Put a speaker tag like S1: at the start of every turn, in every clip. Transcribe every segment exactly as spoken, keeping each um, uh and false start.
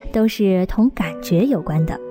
S1: 都是同感觉有关的。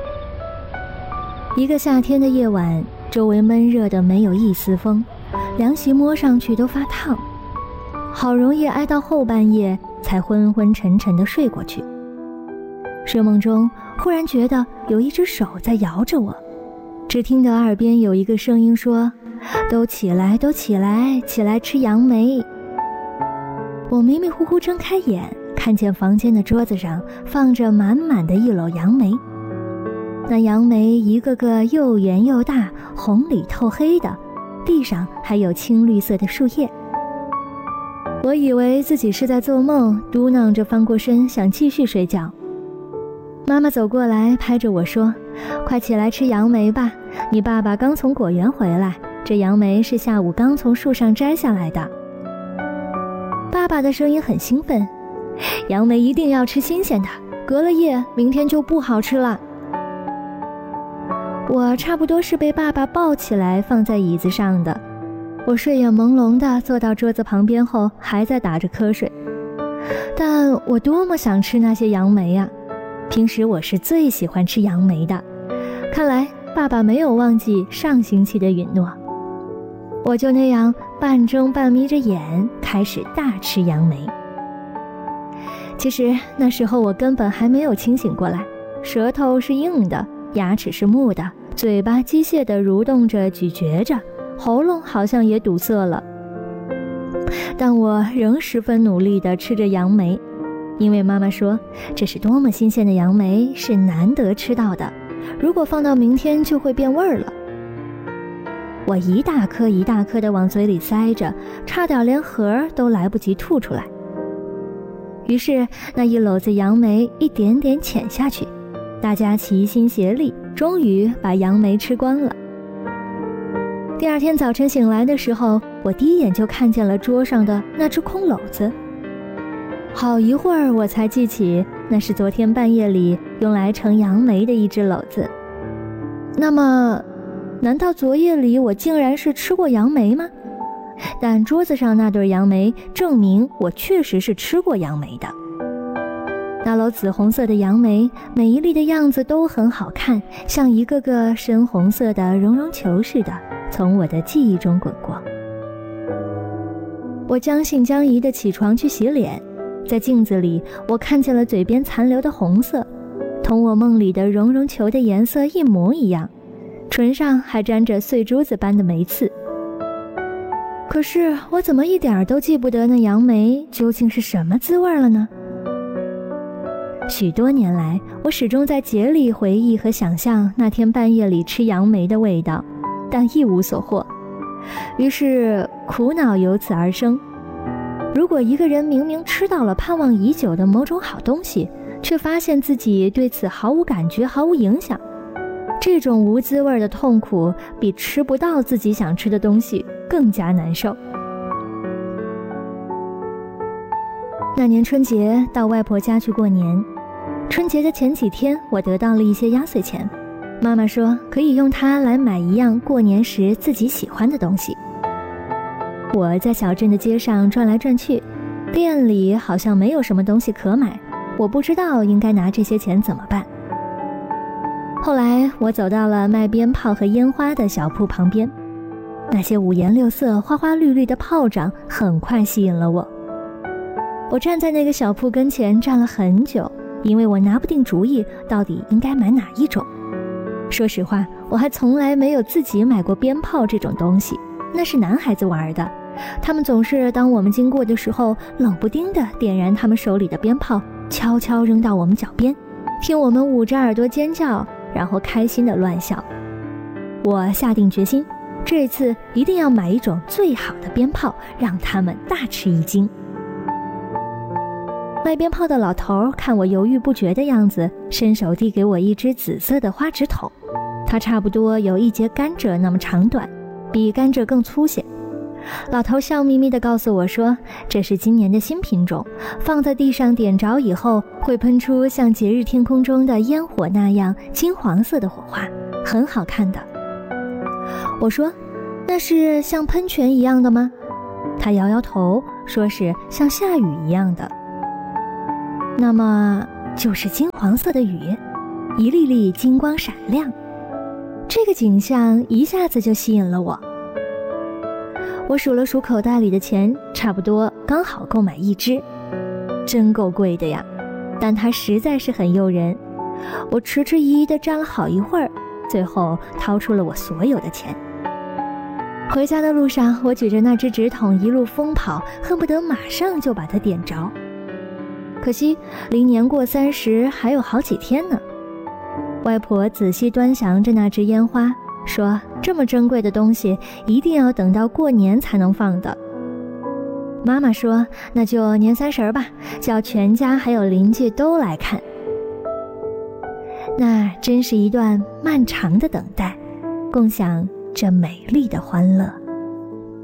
S1: 一个夏天的夜晚，周围闷热的没有一丝风，凉席摸上去都发烫，好容易挨到后半夜才昏昏沉沉地睡过去。睡梦中忽然觉得有一只手在摇着我，只听得耳边有一个声音说：都起来，都起来，起来吃杨梅。我迷迷糊糊睁开眼，看见房间的桌子上放着满满的一篓杨梅，那杨梅一个个又圆又大，红里透黑的，地上还有青绿色的树叶。我以为自己是在做梦，嘟囔着翻过身想继续睡觉。妈妈走过来拍着我说：快起来吃杨梅吧，你爸爸刚从果园回来，这杨梅是下午刚从树上摘下来的。爸爸的声音很兴奋：杨梅一定要吃新鲜的，隔了夜明天就不好吃了。我差不多是被爸爸抱起来放在椅子上的，我睡眼朦胧地坐到桌子旁边后还在打着瞌睡，但我多么想吃那些杨梅啊！平时我是最喜欢吃杨梅的，看来爸爸没有忘记上星期的允诺。我就那样半睁半眯着眼开始大吃杨梅。其实那时候我根本还没有清醒过来，舌头是硬的，牙齿是木的，嘴巴机械地蠕动着咀嚼着，喉咙好像也堵塞了。但我仍十分努力地吃着杨梅，因为妈妈说这是多么新鲜的杨梅，是难得吃到的，如果放到明天就会变味儿了。我一大颗一大颗地往嘴里塞着，差点连核都来不及吐出来。于是那一篓子杨梅一点点潜下去，大家齐心协力，终于把杨梅吃光了。第二天早晨醒来的时候，我第一眼就看见了桌上的那只空篓子。好一会儿我才记起，那是昨天半夜里用来盛杨梅的一只篓子。那么难道昨夜里我竟然是吃过杨梅吗？但桌子上那对杨梅证明我确实是吃过杨梅的。那篓紫红色的杨梅，每一粒的样子都很好看，像一个个深红色的绒绒球似的，从我的记忆中滚过。我将信将疑地起床去洗脸，在镜子里我看见了嘴边残留的红色，同我梦里的绒绒球的颜色一模一样，唇上还沾着碎珠子般的梅刺。可是我怎么一点都记不得那杨梅究竟是什么滋味了呢？许多年来，我始终在竭力回忆和想象那天半夜里吃杨梅的味道，但一无所获。于是苦恼由此而生。如果一个人明明吃到了盼望已久的某种好东西，却发现自己对此毫无感觉，毫无影响，这种无滋味的痛苦比吃不到自己想吃的东西更加难受。那年春节到外婆家去过年，春节的前几天我得到了一些压岁钱，妈妈说可以用它来买一样过年时自己喜欢的东西。我在小镇的街上转来转去，店里好像没有什么东西可买，我不知道应该拿这些钱怎么办。后来我走到了卖鞭炮和烟花的小铺旁边，那些五颜六色花花绿绿的炮仗很快吸引了我。我站在那个小铺跟前站了很久，因为我拿不定主意到底应该买哪一种。说实话，我还从来没有自己买过鞭炮这种东西，那是男孩子玩的，他们总是当我们经过的时候冷不丁地点燃他们手里的鞭炮，悄悄扔到我们脚边，听我们捂着耳朵尖叫，然后开心地乱笑。我下定决心，这次一定要买一种最好的鞭炮，让他们大吃一惊。卖鞭炮的老头看我犹豫不决的样子，伸手递给我一只紫色的花纸筒，它差不多有一节甘蔗那么长短，比甘蔗更粗些。老头笑眯眯地告诉我说，这是今年的新品种，放在地上点着以后会喷出像节日天空中的烟火那样金黄色的火花，很好看的。我说，那是像喷泉一样的吗？他摇摇头，说是像下雨一样的。那么就是金黄色的雨，一粒粒金光闪亮。这个景象一下子就吸引了我。我数了数口袋里的钱，差不多刚好购买一只，真够贵的呀，但它实在是很诱人。我迟迟疑疑地站了好一会儿，最后掏出了我所有的钱。回家的路上，我举着那只纸筒一路疯跑，恨不得马上就把它点着。可惜离年过三十还有好几天呢。外婆仔细端详着那只烟花，说这么珍贵的东西一定要等到过年才能放的。妈妈说那就年三十吧，叫全家还有邻居都来看。那真是一段漫长的等待，共享这美丽的欢乐。